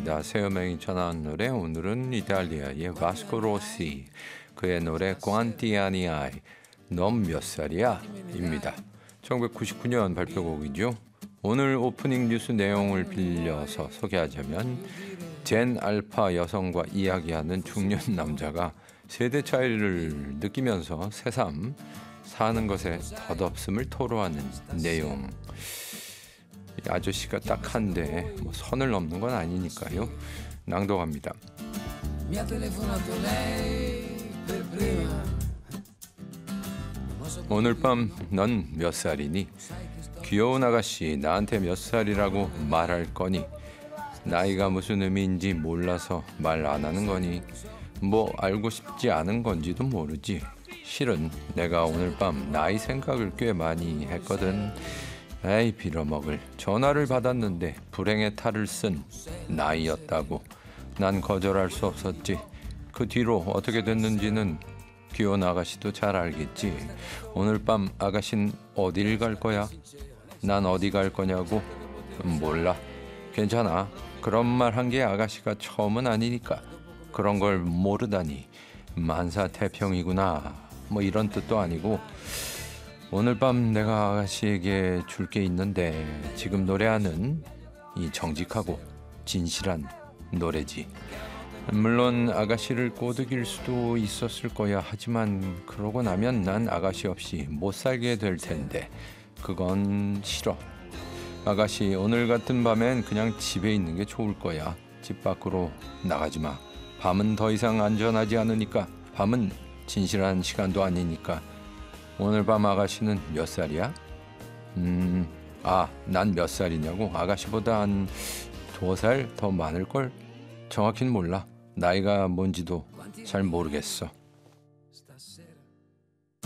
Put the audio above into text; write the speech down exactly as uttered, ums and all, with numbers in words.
오랜만입니다. 새 음악이 전한 노래, 오늘은 이탈리아의 바스코 로시, 그의 노래 quanti anni hai, 넌 몇 살이야? 입니다. 천구백구십구 년 발표곡이죠. 오늘 오프닝 뉴스 내용을 빌려서 소개하자면 젠 알파 여성과 이야기하는 중년 남자가 세대 차이를 느끼면서 새삼 사는 것에 덧없음을 토로하는 내용. 이 아저씨가 딱한데 뭐 선을 넘는 건 아니니까요. 낭독합니다. 오늘 밤 넌 몇 살이니? 귀여운 아가씨, 나한테 몇 살이라고 말할 거니? 나이가 무슨 의미인지 몰라서 말 안 하는 거니? 뭐 알고 싶지 않은 건지도 모르지. 실은 내가 오늘 밤 나이 생각을 꽤 많이 했거든. 에이, 빌어먹을. 전화를 받았는데 불행의 탈을 쓴 나이였다고. 난 거절할 수 없었지. 그 뒤로 어떻게 됐는지는 귀여운 아가씨도 잘 알겠지. 오늘 밤 아가씨는 어딜 갈 거야? 난 어디 갈 거냐고? 음, 몰라. 괜찮아. 그런 말 한 게 아가씨가 처음은 아니니까. 그런 걸 모르다니. 만사태평이구나. 뭐 이런 뜻도 아니고. 오늘 밤 내가 아가씨에게 줄 게 있는데 지금 노래하는 이 정직하고 진실한 노래지. 물론 아가씨를 꼬드길 수도 있었을 거야. 하지만 그러고 나면 난 아가씨 없이 못 살게 될 텐데 그건 싫어. 아가씨, 오늘 같은 밤엔 그냥 집에 있는 게 좋을 거야. 집 밖으로 나가지 마. 밤은 더 이상 안전하지 않으니까. 밤은 진실한 시간도 아니니까. 오늘 밤 아가씨는 몇 살이야? 음, 아, 난 몇 살이냐고? 아가씨보다 한 두 살 더 많을걸? 정확히는 몰라. 나이가 뭔지도 잘 모르겠어.